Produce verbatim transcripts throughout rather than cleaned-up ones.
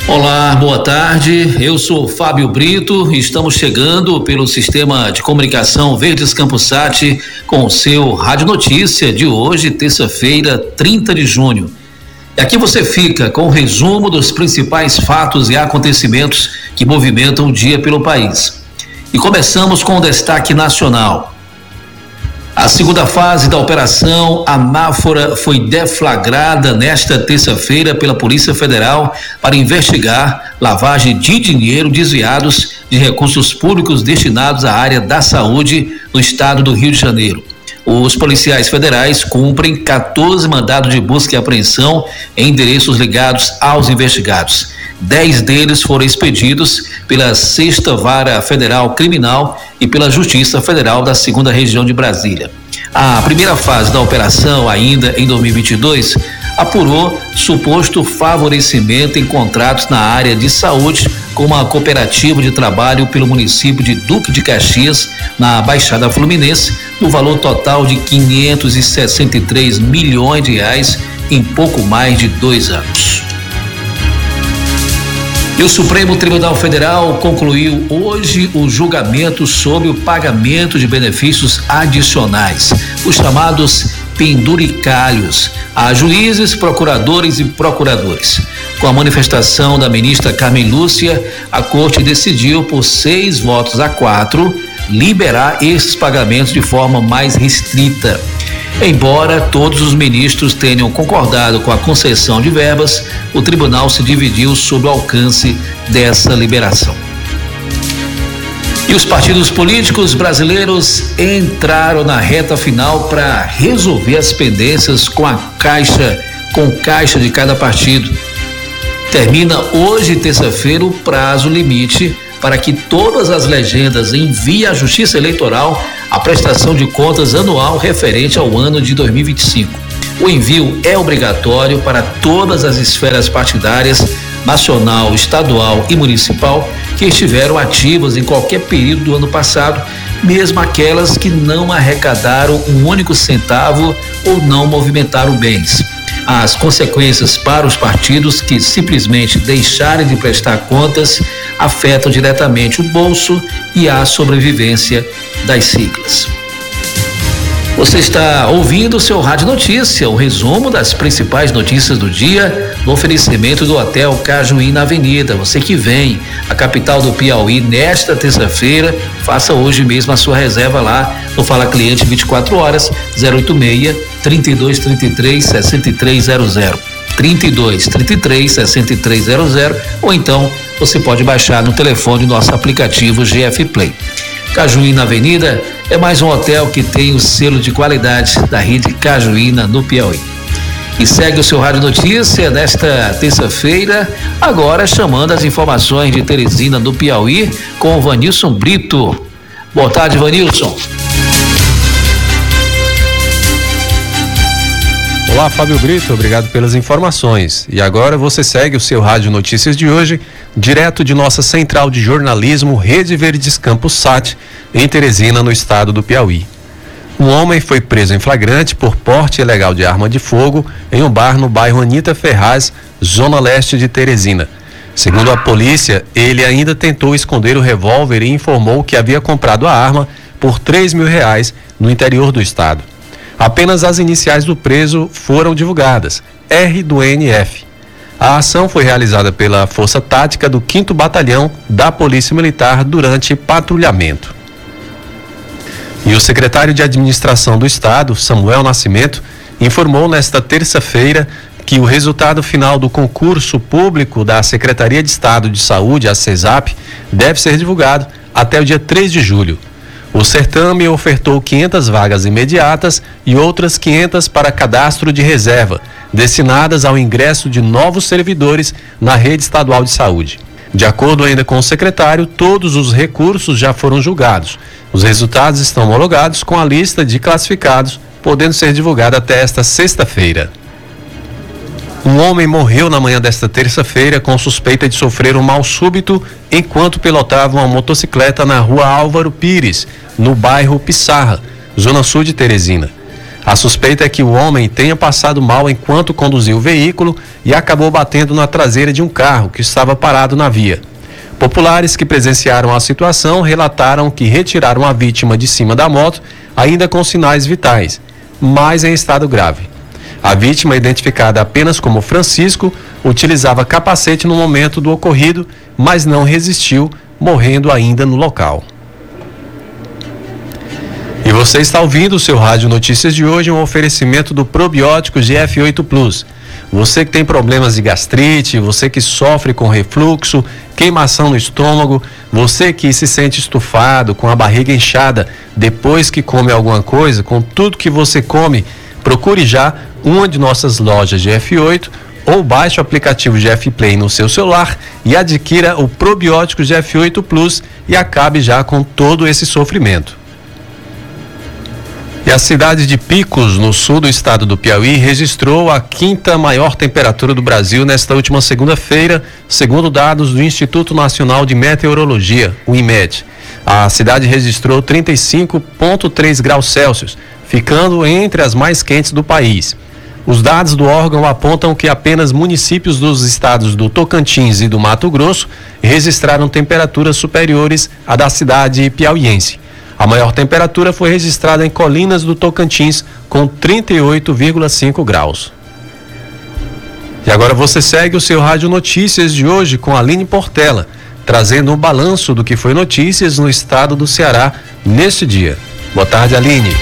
Olá, boa tarde. Eu sou Fábio Brito e estamos chegando pelo sistema de comunicação Verdes Campos Sat com o seu Rádio Notícia de hoje, terça-feira, trinta de junho. E aqui você fica com o resumo dos principais fatos e acontecimentos que movimentam o dia pelo país. E começamos com o destaque nacional. A segunda fase da operação Anáfora foi deflagrada nesta terça-feira pela Polícia Federal para investigar lavagem de dinheiro desviados de recursos públicos destinados à área da saúde no estado do Rio de Janeiro. Os policiais federais cumprem quatorze mandados de busca e apreensão em endereços ligados aos investigados. Dez deles foram expedidos pela Sexta Vara Federal Criminal e pela Justiça Federal da Segunda Região de Brasília. A primeira fase da operação, ainda em dois mil e vinte e dois, apurou suposto favorecimento em contratos na área de saúde com uma cooperativa de trabalho pelo município de Duque de Caxias, na Baixada Fluminense, no valor total de quinhentos e sessenta e três milhões de reais em pouco mais de dois anos. E o Supremo Tribunal Federal concluiu hoje o julgamento sobre o pagamento de benefícios adicionais, os chamados penduricalhos, a juízes, procuradores e procuradores. Com a manifestação da ministra Carmen Lúcia, a Corte decidiu, por seis votos a quatro, liberar esses pagamentos de forma mais restrita. Embora todos os ministros tenham concordado com a concessão de verbas, o tribunal se dividiu sobre o alcance dessa liberação. E os partidos políticos brasileiros entraram na reta final para resolver as pendências com a caixa, com caixa de cada partido. Termina hoje, terça-feira, o prazo limite para que todas as legendas enviem à Justiça Eleitoral a prestação de contas anual referente ao ano de dois mil e vinte e cinco. O envio é obrigatório para todas as esferas partidárias, nacional, estadual e municipal, que estiveram ativas em qualquer período do ano passado, mesmo aquelas que não arrecadaram um único centavo ou não movimentaram bens. As consequências para os partidos que simplesmente deixarem de prestar contas afetam diretamente o bolso e a sobrevivência das siglas. Você está ouvindo o seu Rádio Notícia, o resumo das principais notícias do dia, no oferecimento do Hotel Cajuí na Avenida. Você que vem à capital do Piauí nesta terça-feira, faça hoje mesmo a sua reserva lá no Fala Cliente vinte e quatro horas, zero oito seis, trinta e dois, trinta e três, sessenta e três zero zero. trinta e dois, trinta e três, sessenta e três zero zero, ou então você pode baixar no telefone nosso aplicativo G F Play. Cajuí na Avenida é mais um hotel que tem o selo de qualidade da rede Cajuína no Piauí. E segue o seu Rádio Notícia nesta terça-feira, agora chamando as informações de Teresina do Piauí com o Vanilson Brito. Boa tarde, Vanilson. Olá, Fábio Brito, obrigado pelas informações. E agora você segue o seu Rádio Notícias de hoje, direto de nossa central de jornalismo Rede Verdes Campos Sat, em Teresina, no estado do Piauí. Um homem foi preso em flagrante por porte ilegal de arma de fogo em um bar no bairro Anita Ferraz, zona leste de Teresina. Segundo a polícia, ele ainda tentou esconder o revólver e informou que havia comprado a arma por três mil reais no interior do estado. Apenas as iniciais do preso foram divulgadas, R do N F. A ação foi realizada pela Força Tática do quinto Batalhão da Polícia Militar durante patrulhamento. E o secretário de Administração do Estado, Samuel Nascimento, informou nesta terça-feira que o resultado final do concurso público da Secretaria de Estado de Saúde, a CESAP, deve ser divulgado até o dia três de julho. O certame ofertou quinhentas vagas imediatas e outras quinhentas para cadastro de reserva, destinadas ao ingresso de novos servidores na rede estadual de saúde. De acordo ainda com o secretário, todos os recursos já foram julgados. Os resultados estão homologados com a lista de classificados, podendo ser divulgada até esta sexta-feira. Um homem morreu na manhã desta terça-feira com suspeita de sofrer um mal súbito enquanto pilotava uma motocicleta na rua Álvaro Pires, no bairro Pissarra, zona sul de Teresina. A suspeita é que o homem tenha passado mal enquanto conduzia o veículo e acabou batendo na traseira de um carro que estava parado na via. Populares que presenciaram a situação relataram que retiraram a vítima de cima da moto, ainda com sinais vitais, mas em estado grave. A vítima, identificada apenas como Francisco, utilizava capacete no momento do ocorrido, mas não resistiu, morrendo ainda no local. E você está ouvindo o seu Rádio Notícias de hoje, um oferecimento do probiótico G F oito Plus. Você que tem problemas de gastrite, você que sofre com refluxo, queimação no estômago, você que se sente estufado, com a barriga inchada depois que come alguma coisa, com tudo que você come, procure já uma de nossas lojas G F oito ou baixe o aplicativo G F Play no seu celular e adquira o probiótico G F oito Plus e acabe já com todo esse sofrimento. E a cidade de Picos, no sul do estado do Piauí, registrou a quinta maior temperatura do Brasil nesta última segunda-feira, segundo dados do Instituto Nacional de Meteorologia, o IMET. A cidade registrou trinta e cinco vírgula três graus Celsius, ficando entre as mais quentes do país. Os dados do órgão apontam que apenas municípios dos estados do Tocantins e do Mato Grosso registraram temperaturas superiores à da cidade piauiense. A maior temperatura foi registrada em Colinas do Tocantins, com trinta e oito vírgula cinco graus. E agora você segue o seu Rádio Notícias de hoje com a Aline Portela, trazendo um balanço do que foi notícias no estado do Ceará neste dia. Boa tarde, Aline.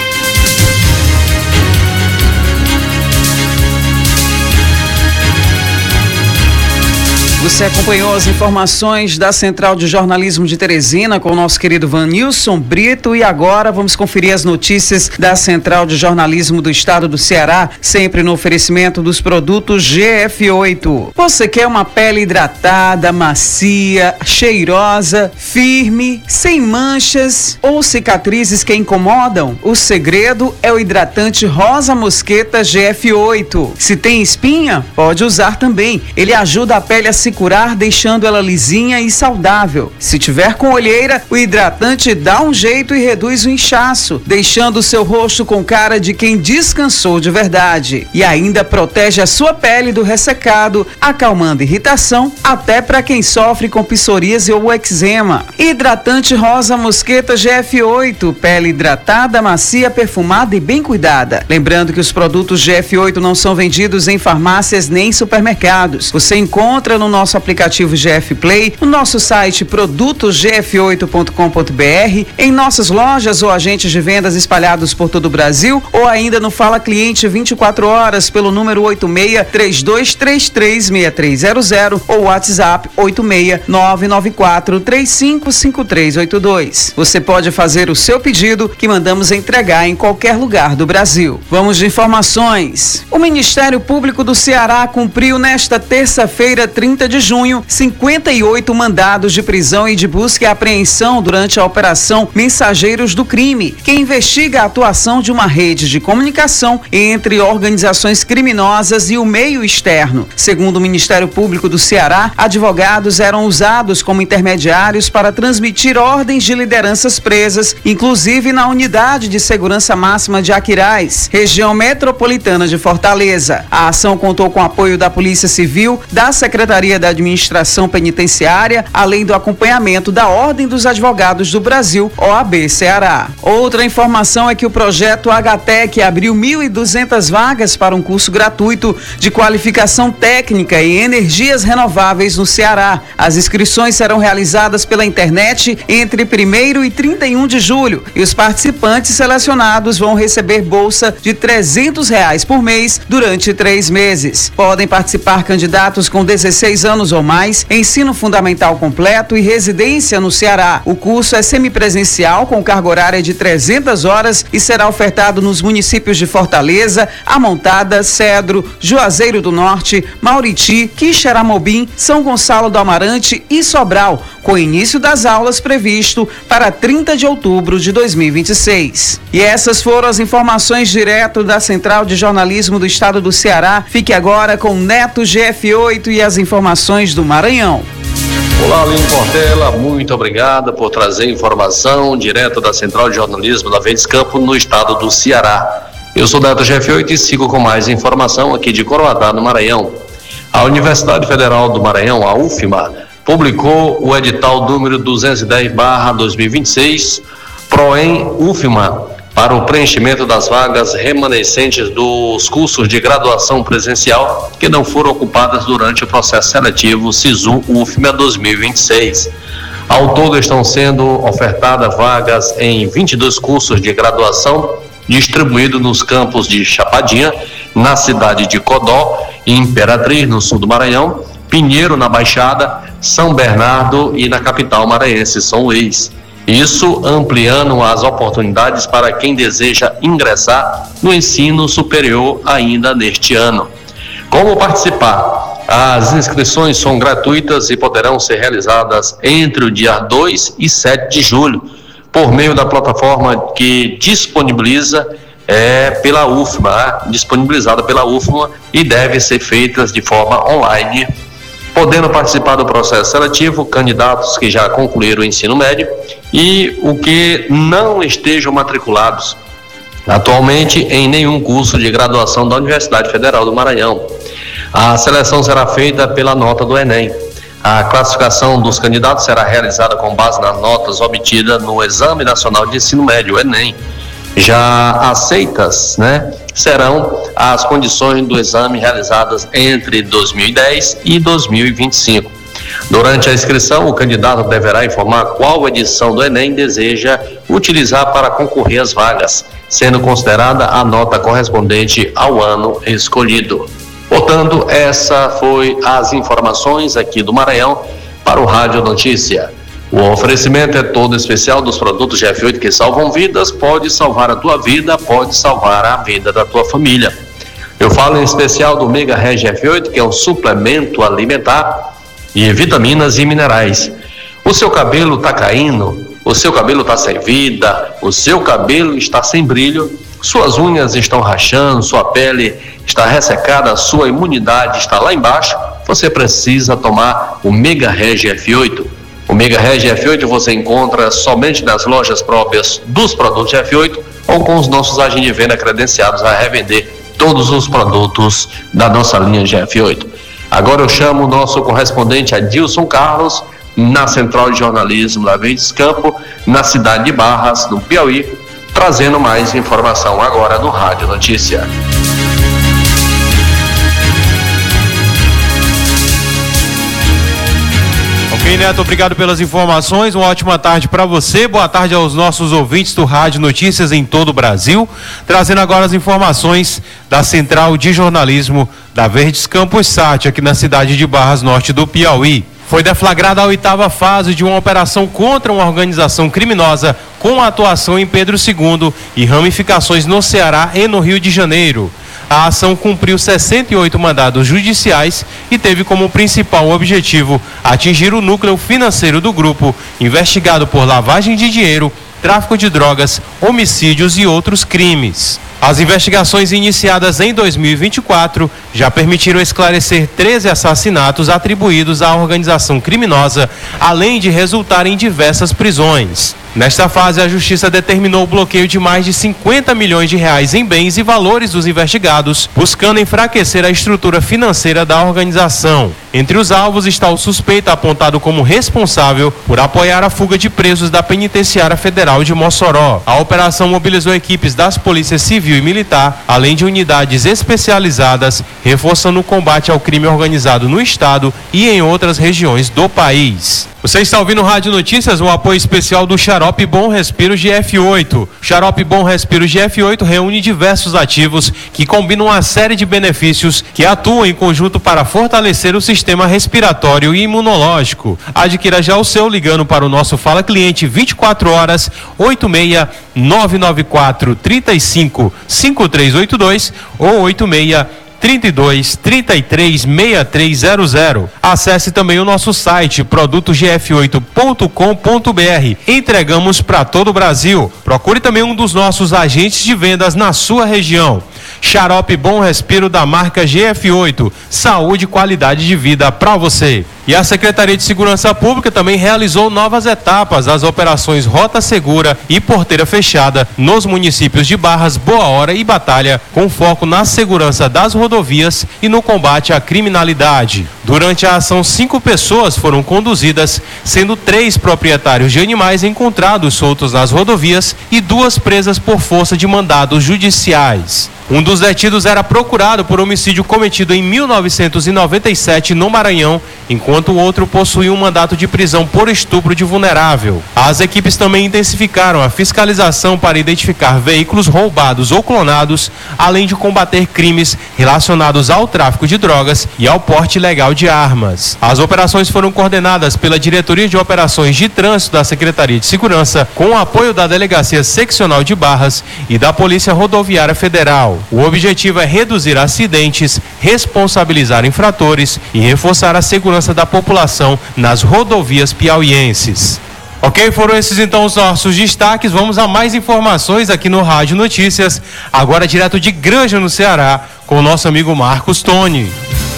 Você acompanhou as informações da Central de Jornalismo de Teresina com o nosso querido Vanilson Brito e agora vamos conferir as notícias da Central de Jornalismo do Estado do Ceará, sempre no oferecimento dos produtos G F oito. Você quer uma pele hidratada, macia, cheirosa, firme, sem manchas ou cicatrizes que incomodam? O segredo é o hidratante Rosa Mosqueta G F oito. Se tem espinha, pode usar também. Ele ajuda a pele a se curar, deixando ela lisinha e saudável. Se tiver com olheira, o hidratante dá um jeito e reduz o inchaço, deixando o seu rosto com cara de quem descansou de verdade. E ainda protege a sua pele do ressecado, acalmando irritação, até para quem sofre com psoríase ou eczema. Hidratante Rosa Mosqueta G F oito, pele hidratada, macia, perfumada e bem cuidada. Lembrando que os produtos G F oito não são vendidos em farmácias nem supermercados. Você encontra no nosso aplicativo G F Play, no nosso site produtos g f oito ponto com ponto b r, em nossas lojas ou agentes de vendas espalhados por todo o Brasil, ou ainda no Fala Cliente vinte e quatro horas pelo número oito seis três dois três três seis três zero zero ou WhatsApp oito seis nove nove quatro três cinco cinco três oito dois. Você pode fazer o seu pedido que mandamos entregar em qualquer lugar do Brasil. Vamos de informações. O Ministério Público do Ceará cumpriu nesta terça-feira, trinta de junho, cinquenta e oito mandados de prisão e de busca e apreensão durante a Operação Mensageiros do Crime, que investiga a atuação de uma rede de comunicação entre organizações criminosas e o meio externo. Segundo o Ministério Público do Ceará, advogados eram usados como intermediários para transmitir ordens de lideranças presas, inclusive na Unidade de Segurança Máxima de Aquiraz, região metropolitana de Fortaleza. A ação contou com o apoio da Polícia Civil, da Secretaria da Administração Penitenciária, além do acompanhamento da Ordem dos Advogados do Brasil, O A B Ceará. Outra informação é que o projeto H T E C abriu mil e duzentas vagas para um curso gratuito de qualificação técnica em energias renováveis no Ceará. As inscrições serão realizadas pela internet entre primeiro e trinta e um de julho e os participantes selecionados vão receber bolsa de trezentos reais por mês durante três meses. Podem participar candidatos com dezesseis anos ou mais, ensino fundamental completo e residência no Ceará. O curso é semipresencial com carga horária de trezentas horas e será ofertado nos municípios de Fortaleza, Amontada, Cedro, Juazeiro do Norte, Mauriti, Quixeramobim, São Gonçalo do Amarante e Sobral, com início das aulas previsto para trinta de outubro de dois mil e vinte e seis. E essas foram as informações direto da Central de Jornalismo do Estado do Ceará. Fique agora com Neto G F oito e as informações do Maranhão. Olá, Aline Portela, muito obrigada por trazer informação direto da Central de Jornalismo da Verdes Campos no estado do Ceará. Eu sou da G F oito e sigo com mais informação aqui de Coroadá, no Maranhão. A Universidade Federal do Maranhão, a U F M A, publicou o edital número duzentos e dez barra dois mil e vinte e seis, PROEM U F M A, para o preenchimento das vagas remanescentes dos cursos de graduação presencial que não foram ocupadas durante o processo seletivo SISU U F M A dois mil e vinte e seis. Ao todo estão sendo ofertadas vagas em vinte e dois cursos de graduação distribuídos nos campos de Chapadinha, na cidade de Codó, e Imperatriz, no sul do Maranhão, Pinheiro, na Baixada, São Bernardo e na capital maranhense, São Luís. Isso ampliando as oportunidades para quem deseja ingressar no ensino superior ainda neste ano. Como participar? As inscrições são gratuitas e poderão ser realizadas entre o dia dois e sete de julho, por meio da plataforma que disponibiliza é, pela U F M A, disponibilizada pela U F M A, e deve ser feitas de forma online, podendo participar do processo seletivo candidatos que já concluíram o ensino médio e o que não estejam matriculados atualmente em nenhum curso de graduação da Universidade Federal do Maranhão. A seleção será feita pela nota do Enem. A classificação dos candidatos será realizada com base nas notas obtidas no Exame Nacional de Ensino Médio, o Enem. Já aceitas, né, serão as condições do exame realizadas entre dois mil e dez e dois mil e vinte e cinco. Durante a inscrição, o candidato deverá informar qual edição do Enem deseja utilizar para concorrer às vagas, sendo considerada a nota correspondente ao ano escolhido. Portanto, essa foi as informações aqui do Maranhão para o Rádio Notícia. O oferecimento é todo especial dos produtos G F oito que salvam vidas. Pode salvar a tua vida, pode salvar a vida da tua família. Eu falo em especial do Mega Reg G F oito, que é um suplemento alimentar e vitaminas e minerais. O seu cabelo está caindo, o seu cabelo está sem vida, o seu cabelo está sem brilho, suas unhas estão rachando, sua pele está ressecada, sua imunidade está lá embaixo, você precisa tomar o Mega Reg G F oito. O Mega Reg G F oito você encontra somente nas lojas próprias dos produtos G F oito ou com os nossos agentes de venda credenciados a revender todos os produtos da nossa linha G F oito. Agora eu chamo o nosso correspondente Adilson Carlos, na Central de Jornalismo da Verdes Campos, na cidade de Barras, no Piauí, trazendo mais informação agora no Rádio Notícia. Ok, Neto, obrigado pelas informações, uma ótima tarde para você, boa tarde aos nossos ouvintes do Rádio Notícias em todo o Brasil, trazendo agora as informações da Central de Jornalismo da Verdes Campos Sat, aqui na cidade de Barras, norte do Piauí. Foi deflagrada a oitava fase de uma operação contra uma organização criminosa com atuação em Pedro segundo e ramificações no Ceará e no Rio de Janeiro. A ação cumpriu sessenta e oito mandados judiciais e teve como principal objetivo atingir o núcleo financeiro do grupo, investigado por lavagem de dinheiro, tráfico de drogas, homicídios e outros crimes. As investigações iniciadas em dois mil e vinte e quatro já permitiram esclarecer treze assassinatos atribuídos à organização criminosa, além de resultar em diversas prisões. Nesta fase, a Justiça determinou o bloqueio de mais de cinquenta milhões de reais em bens e valores dos investigados, buscando enfraquecer a estrutura financeira da organização. Entre os alvos está o suspeito apontado como responsável por apoiar a fuga de presos da Penitenciária Federal de Mossoró. A operação mobilizou equipes das polícias civil e militar, além de unidades especializadas, reforçando o combate ao crime organizado no estado e em outras regiões do país. Você está ouvindo Rádio Notícias, um apoio especial do Xarope Bom Respiro G F oito. Xarope Bom Respiro G F oito reúne diversos ativos que combinam uma série de benefícios que atuam em conjunto para fortalecer o sistema respiratório e imunológico. Adquira já o seu ligando para o nosso Fala Cliente vinte e quatro horas, oito seis nove nove quatro, três cinco, cinco três oito dois ou oito seis trinta e dois, trinta e três, sessenta e três zero zero. Acesse também o nosso site produto g f oito ponto com ponto b r. Entregamos para todo o Brasil. Procure também um dos nossos agentes de vendas na sua região. Xarope Bom Respiro da marca G F oito. Saúde e qualidade de vida para você. E a Secretaria de Segurança Pública também realizou novas etapas das operações Rota Segura e Porteira Fechada nos municípios de Barras, Boa Hora e Batalha, com foco na segurança das rodovias e no combate à criminalidade. Durante a ação, cinco pessoas foram conduzidas, sendo três proprietários de animais encontrados soltos nas rodovias e duas presas por força de mandados judiciais. Um dos detidos era procurado por homicídio cometido em mil novecentos e noventa e sete no Maranhão, enquanto o outro possuía um mandato de prisão por estupro de vulnerável. As equipes também intensificaram a fiscalização para identificar veículos roubados ou clonados, além de combater crimes relacionados ao tráfico de drogas e ao porte ilegal de armas. As operações foram coordenadas pela Diretoria de Operações de Trânsito da Secretaria de Segurança, com o apoio da Delegacia Seccional de Barras e da Polícia Rodoviária Federal. O objetivo é reduzir acidentes, responsabilizar infratores e reforçar a segurança da população nas rodovias piauienses. Ok, foram esses então os nossos destaques. Vamos a mais informações aqui no Rádio Notícias, agora direto de Granja, no Ceará, com o nosso amigo Marcos Tony.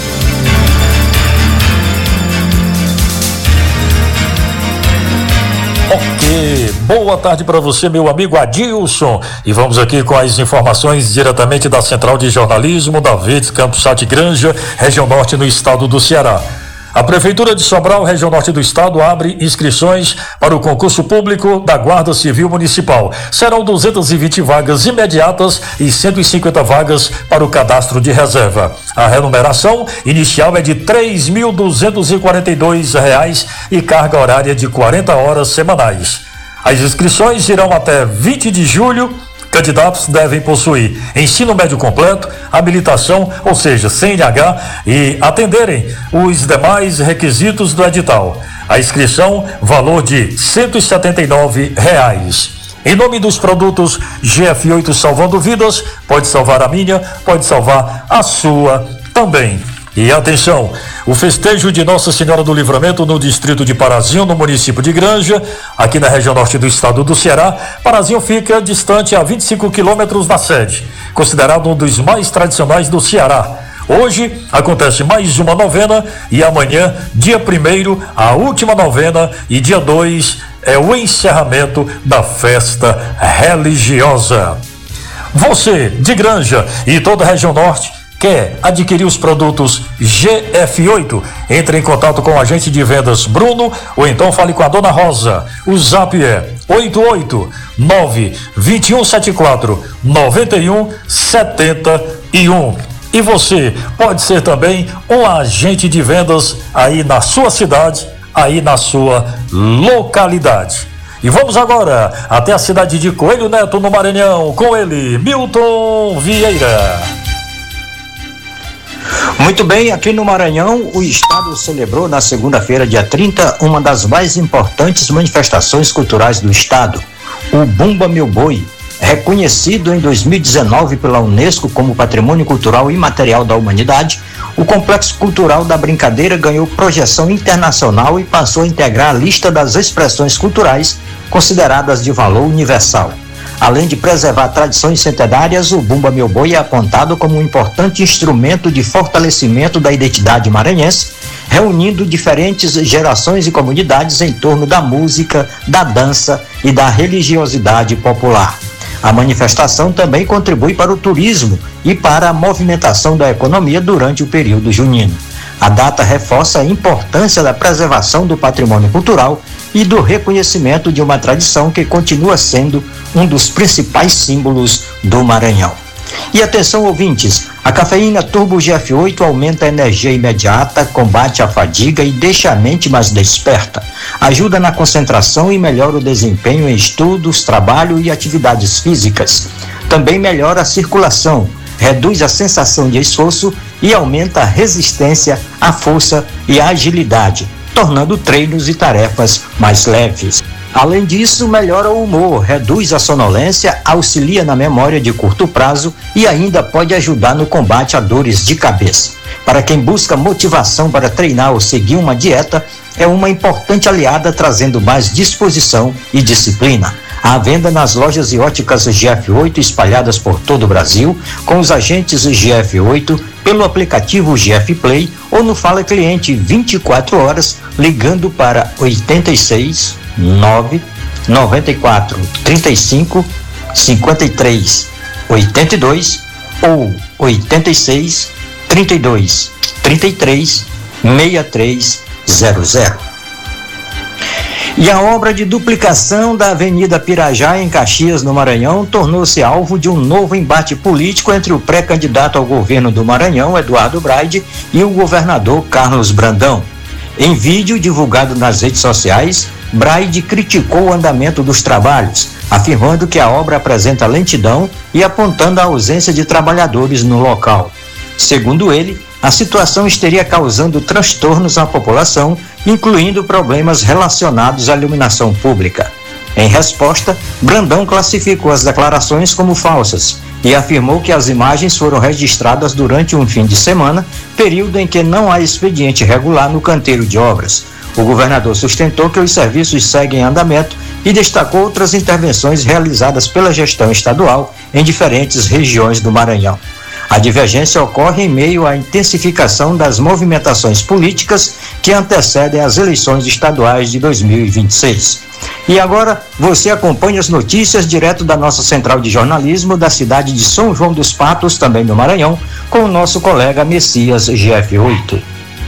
Ok, boa tarde para você, meu amigo Adilson, e vamos aqui com as informações diretamente da Central de Jornalismo da Verdes Campos Sat Granja, região norte no estado do Ceará. A Prefeitura de Sobral, região norte do estado, abre inscrições para o concurso público da Guarda Civil Municipal. Serão duzentas e vinte vagas imediatas e cento e cinquenta vagas para o cadastro de reserva. A remuneração inicial é de três mil duzentos e quarenta e dois reais e carga horária de quarenta horas semanais. As inscrições irão até vinte de julho. Candidatos devem possuir ensino médio completo, habilitação, ou seja, C N H, e atenderem os demais requisitos do edital. A inscrição, valor de cento e setenta e nove reais. Em nome dos produtos G F oito Salvando Vidas, pode salvar a minha, pode salvar a sua também. E atenção, o festejo de Nossa Senhora do Livramento no distrito de Parazinho, no município de Granja, aqui na região norte do estado do Ceará. Parazinho fica distante a vinte e cinco quilômetros da sede, considerado um dos mais tradicionais do Ceará. Hoje acontece mais uma novena e amanhã, dia primeiro, a última novena, e dia dois é o encerramento da festa religiosa. Você de Granja e toda a região norte quer adquirir os produtos G F oito? Entre em contato com o agente de vendas Bruno ou então fale com a dona Rosa. O zap é oito oito nove, dois um sete quatro, nove um sete um. E você pode ser também um agente de vendas aí na sua cidade, aí na sua localidade. E vamos agora até a cidade de Coelho Neto, no Maranhão, com ele, Milton Vieira. Muito bem, aqui no Maranhão, o estado celebrou na segunda-feira, dia trinta, uma das mais importantes manifestações culturais do estado, o Bumba Meu Boi. Reconhecido em dois mil e dezenove pela Unesco como Patrimônio Cultural Imaterial da Humanidade, o Complexo Cultural da Brincadeira ganhou projeção internacional e passou a integrar a lista das expressões culturais consideradas de valor universal. Além de preservar tradições centenárias, o Bumba Meu Boi é apontado como um importante instrumento de fortalecimento da identidade maranhense, reunindo diferentes gerações e comunidades em torno da música, da dança e da religiosidade popular. A manifestação também contribui para o turismo e para a movimentação da economia durante o período junino. A data reforça a importância da preservação do patrimônio cultural e do reconhecimento de uma tradição que continua sendo um dos principais símbolos do Maranhão. E atenção, ouvintes, a cafeína Turbo G F oito aumenta a energia imediata, combate a fadiga e deixa a mente mais desperta. Ajuda na concentração e melhora o desempenho em estudos, trabalho e atividades físicas. Também melhora a circulação, reduz a sensação de esforço e aumenta a resistência, a força e a agilidade, tornando treinos e tarefas mais leves. Além disso, melhora o humor, reduz a sonolência, auxilia na memória de curto prazo e ainda pode ajudar no combate a dores de cabeça. Para quem busca motivação para treinar ou seguir uma dieta, é uma importante aliada trazendo mais disposição e disciplina. À venda nas lojas e óticas G F oito espalhadas por todo o Brasil, com os agentes G F oito, pelo aplicativo G F Play ou no Fala Cliente vinte e quatro horas, ligando para oitenta e seis, nove, noventa e quatro, trinta e cinco, cinquenta e três, oitenta e dois ou oitenta e seis, trinta e dois, trinta e três, sessenta e três zero zero. E a obra de duplicação da Avenida Pirajá, em Caxias, no Maranhão, tornou-se alvo de um novo embate político entre o pré-candidato ao governo do Maranhão, Eduardo Braide, e o governador Carlos Brandão. Em vídeo divulgado nas redes sociais, Braide criticou o andamento dos trabalhos, afirmando que a obra apresenta lentidão e apontando a ausência de trabalhadores no local. Segundo ele, a situação estaria causando transtornos à população, incluindo problemas relacionados à iluminação pública. Em resposta, Brandão classificou as declarações como falsas e afirmou que as imagens foram registradas durante um fim de semana, período em que não há expediente regular no canteiro de obras. O governador sustentou que os serviços seguem em andamento e destacou outras intervenções realizadas pela gestão estadual em diferentes regiões do Maranhão. A divergência ocorre em meio à intensificação das movimentações políticas que antecedem as eleições estaduais de dois mil e vinte e seis. E agora você acompanha as notícias direto da nossa central de jornalismo da cidade de São João dos Patos, também no Maranhão, com o nosso colega Messias G F oito.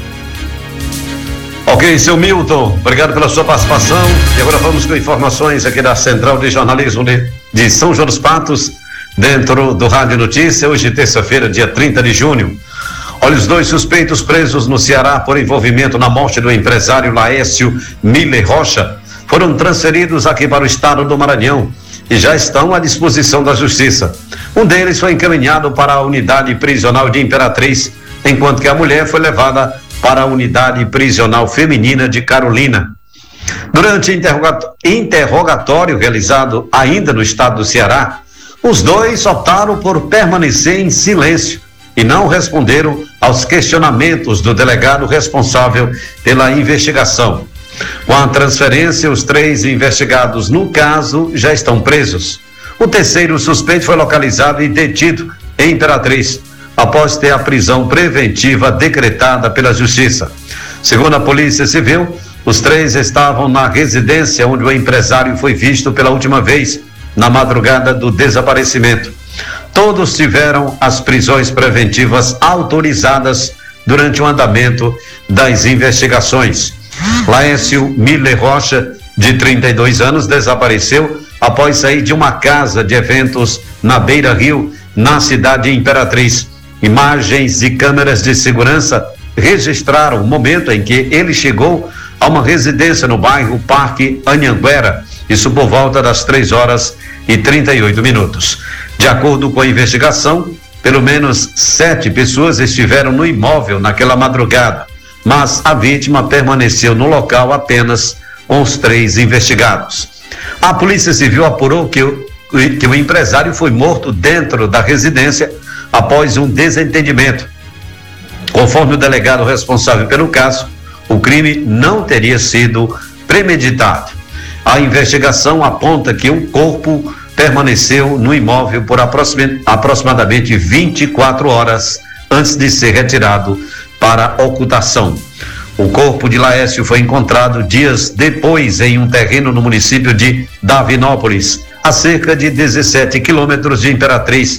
Ok, seu Milton, obrigado pela sua participação. E agora vamos com informações aqui da Central de Jornalismo de, de São João dos Patos, dentro do Rádio Notícia, hoje terça-feira, dia trinta de junho. Olha, os dois suspeitos presos no Ceará por envolvimento na morte do empresário Laércio Miller Rocha foram transferidos aqui para o estado do Maranhão e já estão à disposição da Justiça. Um deles foi encaminhado para a unidade prisional de Imperatriz, enquanto que a mulher foi levada para a unidade prisional feminina de Carolina. Durante interrogatório realizado ainda no estado do Ceará, os dois optaram por permanecer em silêncio e não responderam aos questionamentos do delegado responsável pela investigação. Com a transferência, os três investigados no caso já estão presos. O terceiro suspeito foi localizado e detido em Imperatriz, após ter a prisão preventiva decretada pela Justiça. Segundo a Polícia Civil, os três estavam na residência onde o empresário foi visto pela última vez, na madrugada do desaparecimento. Todos tiveram as prisões preventivas autorizadas durante o andamento das investigações. Laércio Miller Rocha, de trinta e dois anos, desapareceu após sair de uma casa de eventos na Beira Rio, na cidade de Imperatriz. Imagens e câmeras de segurança registraram o momento em que ele chegou a uma residência no bairro Parque Anhanguera, isso por volta das três horas e trinta e oito minutos. De acordo com a investigação, pelo menos sete pessoas estiveram no imóvel naquela madrugada, mas a vítima permaneceu no local apenas com os três investigados. A Polícia Civil apurou que o, que o empresário foi morto dentro da residência após um desentendimento. Conforme o delegado responsável pelo caso, o crime não teria sido premeditado. A investigação aponta que o corpo permaneceu no imóvel por aproximadamente vinte e quatro horas antes de ser retirado para ocultação. O corpo de Laércio foi encontrado dias depois em um terreno no município de Davinópolis, a cerca de dezessete quilômetros de Imperatriz,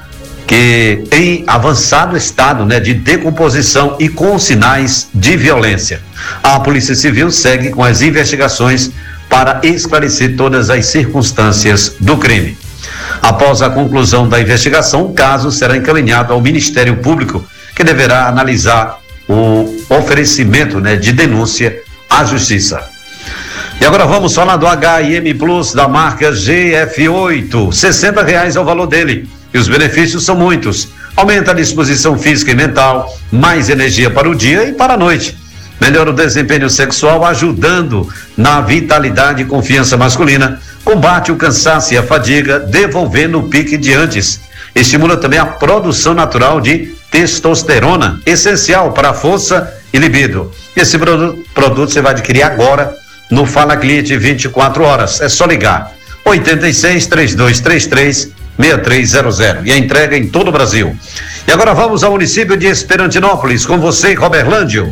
que em avançado estado, né, de decomposição e com sinais de violência. A Polícia Civil segue com as investigações para esclarecer todas as circunstâncias do crime. Após a conclusão da investigação, o caso será encaminhado ao Ministério Público, que deverá analisar o oferecimento, né, de denúncia à Justiça. E agora vamos falar do H I M Plus da marca G F oito. sessenta reais é o valor dele e os benefícios são muitos. Aumenta a disposição física e mental, mais energia para o dia e para a noite. Melhora o desempenho sexual, ajudando na vitalidade e confiança masculina. Combate o cansaço e a fadiga, devolvendo o pique de antes. Estimula também a produção natural de testosterona, essencial para a força e libido. Esse produto, produto você vai adquirir agora no Fala Cliente vinte e quatro horas. É só ligar. oito seis, três dois três três, seis três zero zero. E a entrega em todo o Brasil. E agora vamos ao município de Esperantinópolis, com você, Roberlândio.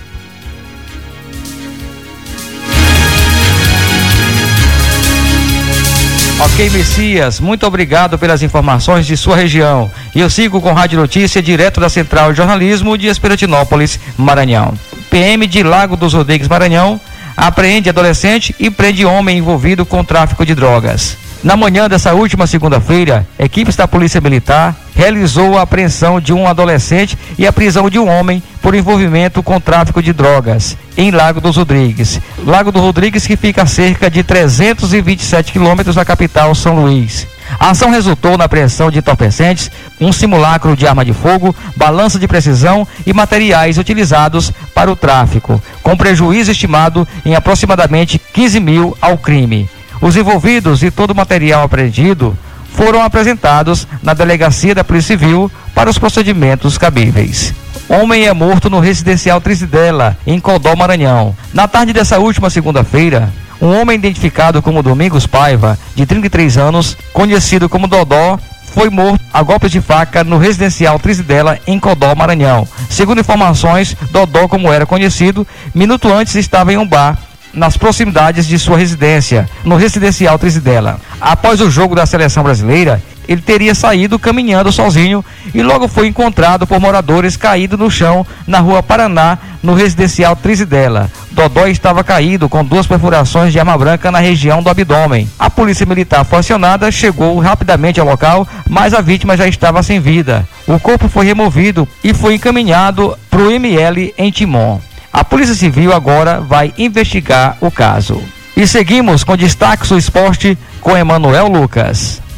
Ok, Messias, muito obrigado pelas informações de sua região. E eu sigo com Rádio Notícia, direto da Central de Jornalismo de Esperantinópolis, Maranhão. P M de Lago dos Rodrigues, Maranhão, apreende adolescente e prende homem envolvido com tráfico de drogas. Na manhã dessa última segunda-feira, equipes da Polícia Militar realizou a apreensão de um adolescente e a prisão de um homem por envolvimento com tráfico de drogas em Lago dos Rodrigues. Lago dos Rodrigues, que fica a cerca de trezentos e vinte e sete quilômetros da capital, São Luís. A ação resultou na apreensão de entorpecentes, um simulacro de arma de fogo, balança de precisão e materiais utilizados para o tráfico, com prejuízo estimado em aproximadamente quinze mil ao crime. Os envolvidos e todo o material apreendido foram apresentados na delegacia da Polícia Civil para os procedimentos cabíveis. Homem é morto no residencial Trizidela, em Codó, Maranhão. Na tarde dessa última segunda-feira, um homem identificado como Domingos Paiva, de trinta e três anos, conhecido como Dodó, foi morto a golpes de faca no residencial Trizidela, em Codó, Maranhão. Segundo informações, Dodó, como era conhecido, minuto antes estava em um bar nas proximidades de sua residência, no residencial Trizidela. Após o jogo da seleção brasileira, ele teria saído caminhando sozinho e logo foi encontrado por moradores caído no chão na rua Paraná, no residencial Trizidela. Dodó estava caído com duas perfurações de arma branca na região do abdômen. A polícia militar foi acionada, chegou rapidamente ao local, mas a vítima já estava sem vida. O corpo foi removido e foi encaminhado para o M L em Timon. A Polícia Civil agora vai investigar o caso. E seguimos com destaques do esporte com Emanuel Lucas.